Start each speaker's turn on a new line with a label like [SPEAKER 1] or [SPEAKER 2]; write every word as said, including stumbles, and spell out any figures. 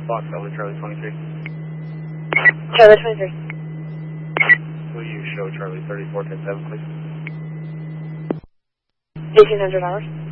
[SPEAKER 1] Fox, Delta Charlie twenty-three.
[SPEAKER 2] Charlie twenty-three.
[SPEAKER 1] Will you show Charlie thirty-four ten seven, please?
[SPEAKER 2] eighteen hundred dollars.